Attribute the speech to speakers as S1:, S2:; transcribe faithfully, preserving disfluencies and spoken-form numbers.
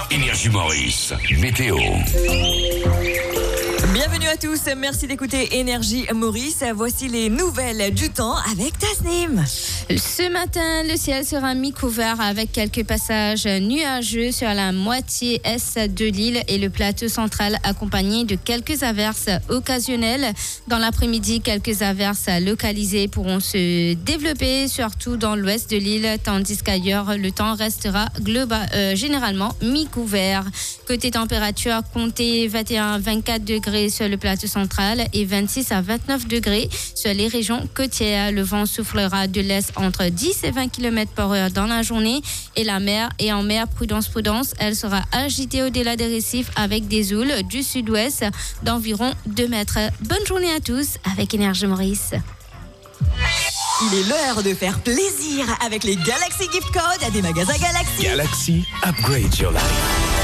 S1: Énergie Maurice, météo.
S2: Bienvenue à tous, merci d'écouter Énergie Maurice. Voici les nouvelles du temps avec Tasnim.
S3: Ce matin, le ciel sera mi-couvert avec quelques passages nuageux sur la moitié est de l'île et le plateau central accompagné de quelques averses occasionnelles. Dans l'après-midi, quelques averses localisées pourront se développer, surtout dans l'ouest de l'île, tandis qu'ailleurs, le temps restera global, euh, généralement mi-couvert. Côté température, comptez vingt et un à vingt-quatre degrés sur le plateau central et vingt-six à vingt-neuf degrés sur les régions côtières. Le vent soufflera de l'est entre dix et vingt kilomètres par heure dans la journée et la mer et en mer, prudence, prudence, elle sera agitée au-delà des récifs avec des houles du sud-ouest d'environ deux mètres. Bonne journée à tous avec Énergie Maurice.
S2: Il est l'heure de faire plaisir avec les Galaxy Gift Codes des magasins Galaxy.
S1: Galaxy, upgrade your life.